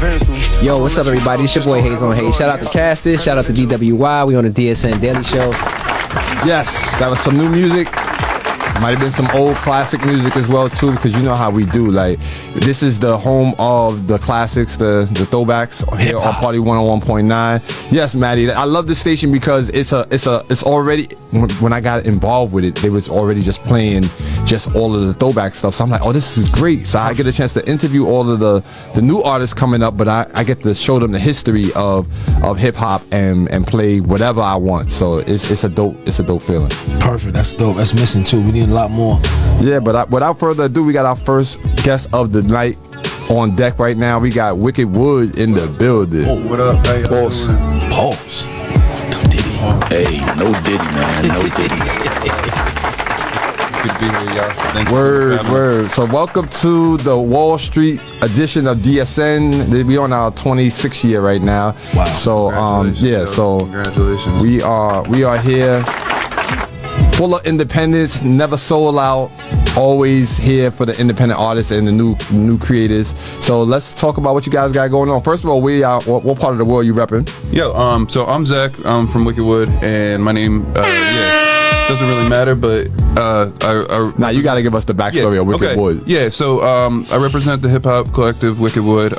Yo, what's up, everybody? It's your boy Hayes on Hayes. Shout out to Cassis. Shout out to DWY. We on the DSN Daily Show. Yes, that was some new music. Might have been some old classic music as well too, because you know how we do. Like, this is the home of the classics, the throwbacks here on Party 101.9. Yes, Maddie, I love this station because it's already, when I got involved with it, they was already just playing just all of the throwback stuff. So I'm like, oh, this is great. So I get a chance to interview all of the new artists coming up, but I get to show them the history of hip hop and play whatever I want. So it's a dope feeling. Perfect. That's dope. That's missing too. We need a lot more. Yeah, but without further ado, we got our first guest of the night on deck right now. We got Wicked Wood in the building. Oh, what up? Hey, Pause. Pause. No Diddy. Hey, no Diddy, man. No Diddy. Good to be here, y'all. Thank you. Word. So welcome to the Wall Street edition of DSN. We on our 26th year right now. Wow. So yeah. So congratulations. We are here. Full of independence, never sold out, always here for the independent artists and the new creators. So let's talk about what you guys got going on. First of all, what part of the world you repping? Yo, so I'm Zach. I'm from Wicked Wood, and my name, doesn't really matter, but Now you got to give us the backstory of Wicked Wood. Yeah, so I represent the hip hop collective Wicked Wood.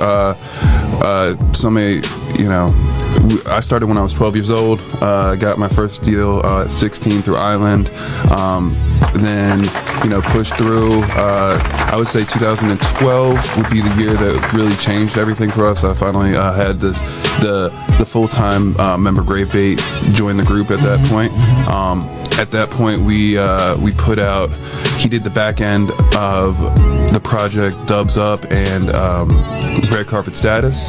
I started when I was 12 years old. Got my first deal at 16 through Island. Then pushed through. I would say 2012 would be the year that really changed everything for us. I finally had the full-time member Grave Bait join the group at that point. At that point, we put out. He did the back end of the project Dubs Up and Red Carpet Status.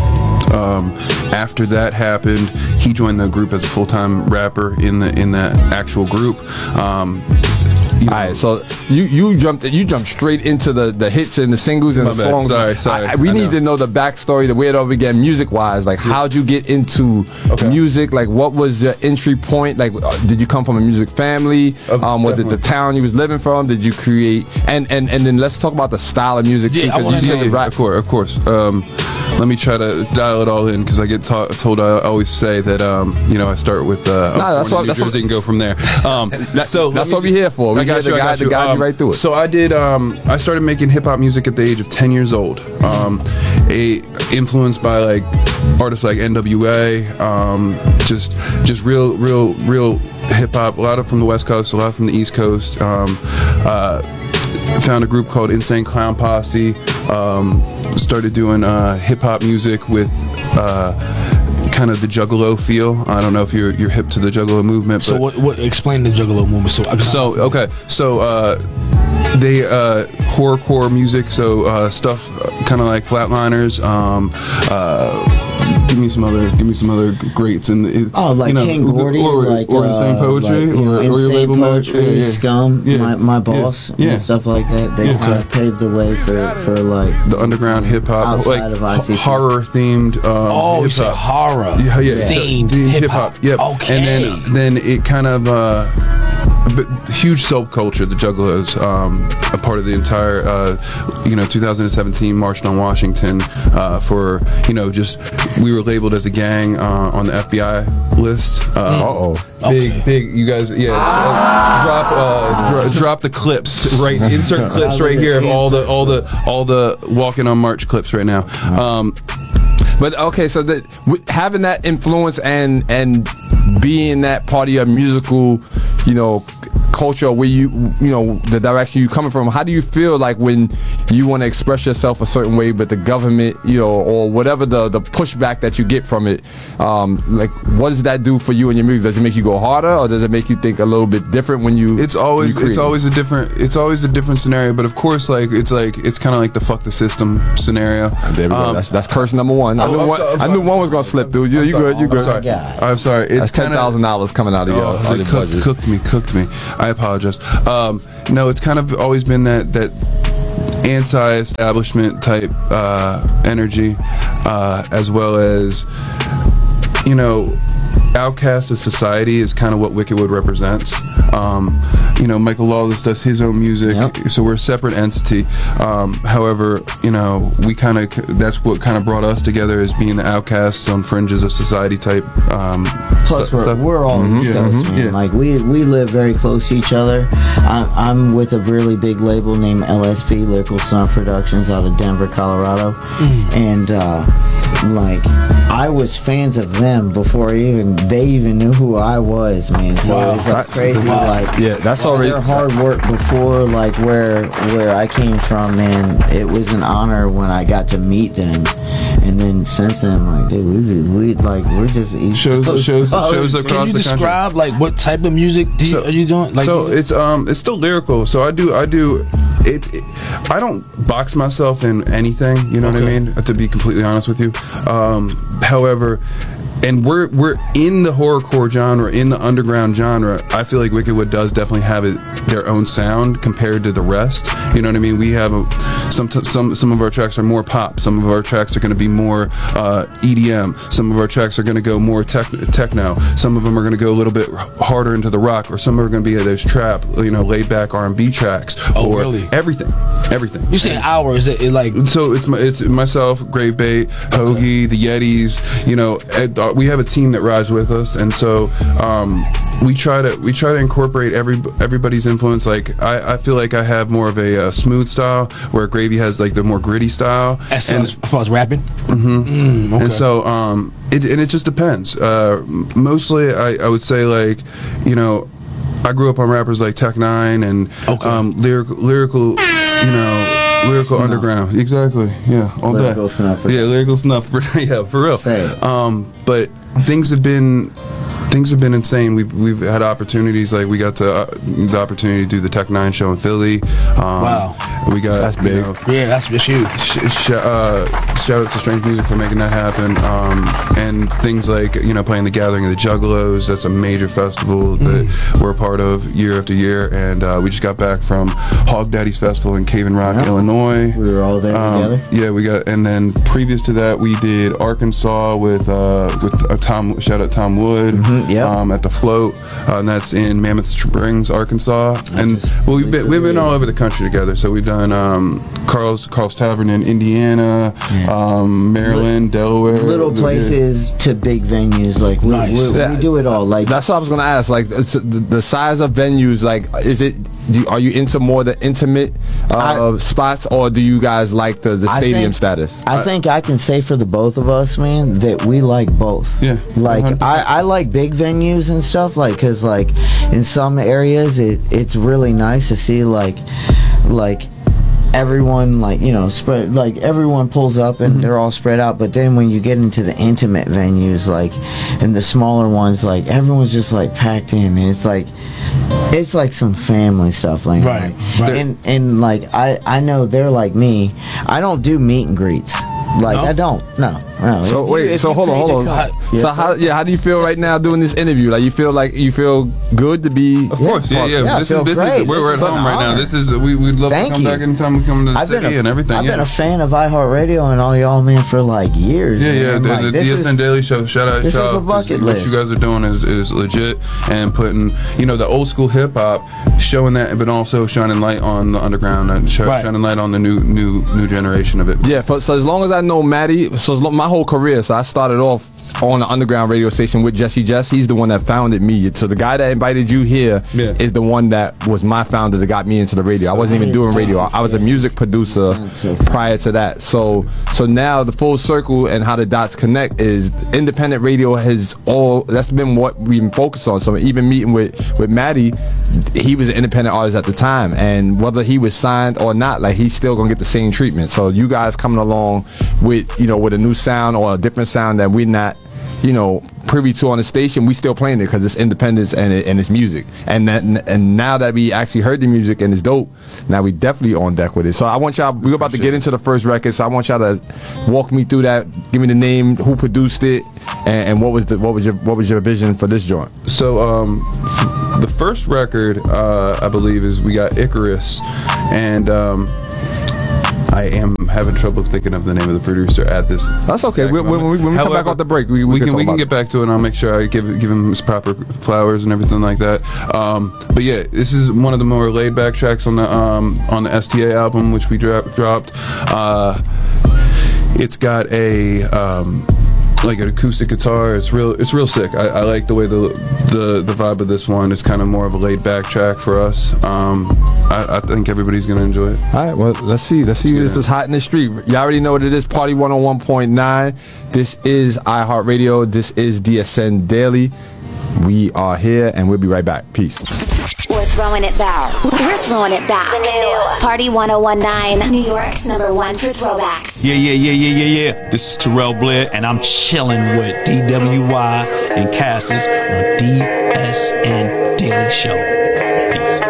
After that happened, he joined the group as a full-time rapper in that actual group. Alright, so you jumped straight into the hits and the singles and the songs. Sorry. We need to know the backstory, the way it all began, music wise. Like, how'd you get into music? Like, what was your entry point? Like, did you come from a music family? Was it the town you was living from? Did you create? And then let's talk about the style of music too. Of course. Let me try to dial it all in, because I get told I always say that I start with that's what and go from there. That's what we're here for. We got the guide you right through it. So I did. I started making hip hop music at the age of 10 years old. Influenced by like artists like NWA. Just real hip hop. A lot from the West Coast, a lot from the East Coast. Found a group called Insane Clown Posse. Started doing hip hop music with kind of the Juggalo feel. I don't know if you're hip to the Juggalo movement. So what? Explain the Juggalo movement. So they horrorcore music. So stuff kind of like Flatliners. Give me some other greats King Gordy, or Insane Poetry, or your label Poetry, Scum, my boss, and stuff like that. They kind of paved the way for like the underground hip hop, like horror themed. You said horror themed hip hop. Yep. Okay. And then it kind of huge subculture. The Juggalos, a part of the entire 2017 March on Washington for we were labeled as a gang on the FBI list. Big, you guys, drop the clips, right? Insert clips right here of all the Walking on March clips right now. But okay, so having that influence and being that part of your musical, culture, where the direction you coming from, how do you feel like when you want to express yourself a certain way, but the government, or whatever the pushback that you get from it, like, what does that do for you and your music? Does it make you go harder, or does it make you think a little bit different when you? It's always a different scenario, but of course, it's kind of like the fuck the system scenario. There we go. That's curse number one. I knew one was gonna slip through. You good? I'm sorry. It's that's $10,000 coming out of your budget. Cooked me. I apologize. No, it's kind of always been that anti-establishment type energy, as well as outcast of society is kind of what Wicked Wood represents. You know, Michael Lawless does his own music, so we're a separate entity. However, you know, we kind of, that's what kind of brought us together, as being the outcasts on fringes of society type. Plus, we're all East Coast, man. Like we live very close to each other. I'm with a really big label named LSP, Lyrical Stunt Productions, out of Denver, Colorado, and like I was fans of them before they even knew who I was, man. So it was like crazy, like that's already their hard work before, like where I came from, man. It was an honor when I got to meet them. And then since then, like, dude, we're just shows across the country. Can you describe like what type of music are you doing? Like, so it's still lyrical. So I do it. I don't box myself in anything. You know what I mean? To be completely honest with you. However, and we're in the horrorcore genre, in the underground genre. I feel like Wickedwood does definitely have their own sound compared to the rest. You know what I mean? We have some of our tracks are more pop. Some of our tracks are going to be more EDM. Some of our tracks are going to go more techno. Some of them are going to go a little bit harder into the rock, or some are going to be those trap, you know, laid back R&B tracks. Oh, or really? Everything. You say hours? It like so? It's myself, Grave Bait, Hoagie, the Yetis. You know, we have a team that rides with us, and so we try to incorporate everybody's influence. Like I feel like I have more of a smooth style, where Gravy has like the more gritty style. As far as rapping, and so it just depends. Mostly, I would say, like, you know, I grew up on rappers like Tech Nine and lyrical, you know. Lyrical Snuff. Underground, exactly. Yeah, all lyrical that. Snuff. Yeah, lyrical snuff. Yeah, for real. But things have been insane. We've had opportunities, like we got to the opportunity to do the Tech Nine show in Philly. Wow, we got that's big. Yeah, that's huge. Shout out to Strange Music for making that happen. And things like, you know, playing the Gathering of the Juggalos. That's a major festival that we're a part of year after year. And we just got back from Hog Daddy's Festival in Cave in Rock, Illinois. We were all there together. Yeah, we got, and then previous to that, we did Arkansas with Tom. Shout out Tom Wood. At the Float, and that's in Mammoth Springs, Arkansas. And we've been all over the country together. So we've done Carl's Tavern in Indiana, Maryland, Delaware, little places to big venues. Like we do it all. Like that's what I was gonna ask. Like the size of venues. Like, is it? Are you into more the intimate spots, or do you guys like the stadium status? I think I can say for the both of us, man, that we like both. Yeah. Like I like big venues and stuff, like, because like in some areas it's really nice to see like everyone, like, you know, spread, like everyone pulls up and they're all spread out. But then when you get into the intimate venues, like, and the smaller ones, like everyone's just like packed in, and it's like some family stuff, like right. And like I know they're like me. I don't do meet and greets. Like, no? I don't. No. So wait. So hold on. So how do you feel right now doing this interview? Like, you feel good to be? Of course. Yeah. This is we're at home right now. This is we'd love to come back anytime we come to the city and everything. I've been a fan of iHeartRadio and all y'all, man, for like years. Yeah. The DSN Daily Show. Shout out. This is a bucket list. What you guys are doing is legit, and putting, you know, the old school hip hop, showing that, but also shining light on the underground and shining light on the new generation of it. Yeah. So as long as I know Matty, my whole career, so I started off on the underground radio station with Jesse Jess. He's the one that founded me. So the guy that invited you here is the one that was my founder that got me into the radio. I wasn't even doing radio. I was a music producer prior to that. So now the full circle and how the dots connect is independent radio that's been what we've been focused on. So even meeting with Matty, he was an independent artist at the time, and whether he was signed or not, like, he's still gonna get the same treatment. So you guys coming along with a new sound or a different sound that we're not, you know, privy to on the station, we still playing it because it's independence and it's music. And now that we actually heard the music and it's dope, now we definitely on deck with it. So I want y'all, we're about to get into the first record, so I want y'all to walk me through that. Give me the name, who produced it, and what was your vision for this joint? So the first record, I believe, is we got Icarus, and I am having trouble thinking of the name of the producer at this. That's okay. When we come back off the break, we can get back to it, and I'll make sure I give him his proper flowers and everything like that. But yeah, this is one of the more laid back tracks on the STA album, which we dropped. It's got a like an acoustic guitar. It's real sick. I like the way the vibe of this one. It's kind of more of a laid back track for us. I think everybody's gonna enjoy it. All right, well, let's see if it's hot in the street. You already know what it is. Party 101.9. This is iHeartRadio. This is DSN Daily. We are here, and we'll be right back. Peace. We're throwing it back. We're throwing it back. The new Party 101.9, New York's #1 for throwbacks. Yeah. This is Terrell Blair, and I'm chilling with DWY and Cassis on DSN Daily Show. Peace.